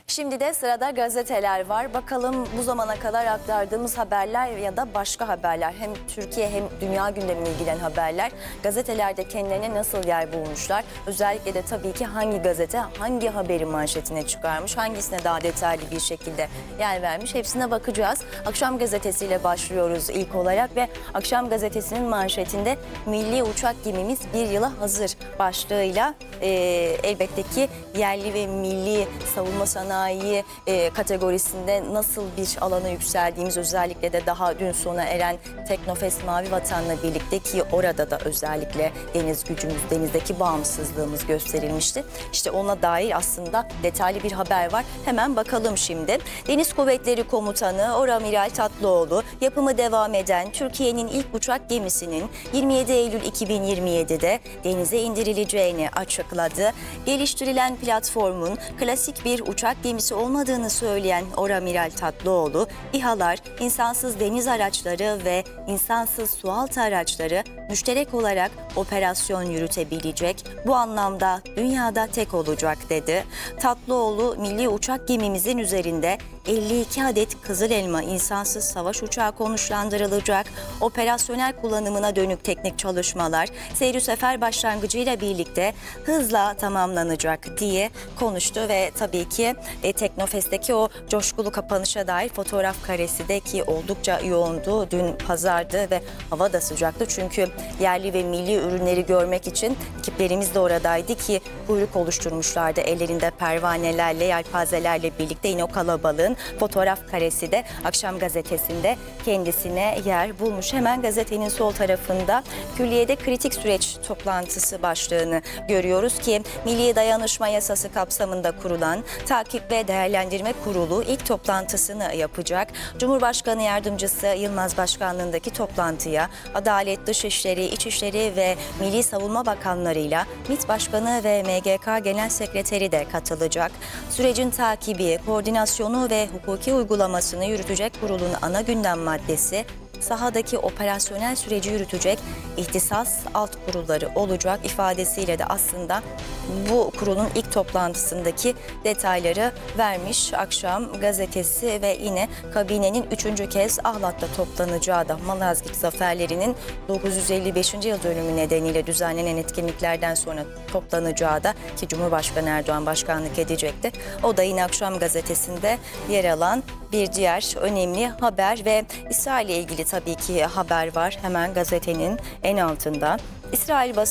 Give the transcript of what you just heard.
Şimdi de sırada gazeteler var. Bakalım bu zamana kadar aktardığımız haberler ya da başka haberler, hem Türkiye hem dünya gündemine ilgilen haberler, gazetelerde kendilerine nasıl yer bulmuşlar? Özellikle de tabii ki hangi gazete hangi haberi manşetine çıkarmış, hangisine daha detaylı bir şekilde yer vermiş, hepsine bakacağız. Akşam gazetesiyle başlıyoruz ilk olarak ve Akşam gazetesinin manşetinde milli uçak gemimiz bir yıla hazır başlığıyla elbette ki yerli ve milli savunma sanayi kategorisinde nasıl bir alana yükseldiğimiz, özellikle de daha dün sona eren Teknofest Mavi Vatan'la birlikte, ki orada da özellikle deniz gücümüz, denizdeki bağımsızlığımız gösterilmişti. İşte ona dair aslında detaylı bir haber var. Hemen bakalım şimdi. Deniz Kuvvetleri Komutanı Oramiral Tatlıoğlu, yapımı devam eden Türkiye'nin ilk uçak gemisinin 27 Eylül 2027'de denize indirileceğini açıkladı. Geliştirilen platformun klasik bir uçak gemisi olmadığını söyleyen Oramiral Tatlıoğlu, İHA'lar, insansız deniz araçları ve insansız sualtı araçları müşterek olarak operasyon yürütebilecek, bu anlamda dünyada tek olacak dedi. Tatlıoğlu, milli uçak gemimizin üzerinde 52 adet Kızıl Elma insansız savaş uçağı konuşlandırılacak, operasyonel kullanımına dönük teknik çalışmalar seyri sefer başlangıcıyla birlikte hızla tamamlanacak diye konuştu ve tabii ki Teknofest'teki o coşkulu kapanışa dair fotoğraf karesi de, ki oldukça yoğundu, dün pazardı ve hava da sıcaktı, çünkü yerli ve milli ürünleri görmek için ekiplerimiz de oradaydı ki kuyruk oluşturmuşlardı ellerinde pervanelerle, yelpazelerle birlikte. Yine o kalabalığın fotoğraf karesi de Akşam gazetesinde kendisine yer bulmuş. Hemen gazetenin sol tarafında Külliye'de kritik süreç toplantısı başlığını görüyoruz ki Milli Dayanışma Yasası kapsamında kurulan Takip ve Değerlendirme Kurulu ilk toplantısını yapacak. Cumhurbaşkanı Yardımcısı Yılmaz Başkanlığındaki toplantıya Adalet, Dışişleri, İçişleri ve Milli Savunma Bakanlarıyla MİT Başkanı ve MGK Genel Sekreteri de katılacak. Sürecin takibi, koordinasyonu ve hukuki uygulamasını yürütecek kurulun ana gündem maddesi, sahadaki operasyonel süreci yürütecek ihtisas alt kurulları olacak ifadesiyle de aslında bu kurulun ilk toplantısındaki detayları vermiş Akşam gazetesi. Ve yine kabinenin 3. kez Ahlat'ta toplanacağı da, Malazgirt zaferlerinin 955. yıl dönümü nedeniyle düzenlenen etkinliklerden sonra toplanacağı da, ki Cumhurbaşkanı Erdoğan başkanlık edecekti. O da yine Akşam gazetesinde yer alan bir diğer önemli haber ve İsrail ile ilgili tabii ki haber var hemen gazetenin en altında. İsrail basını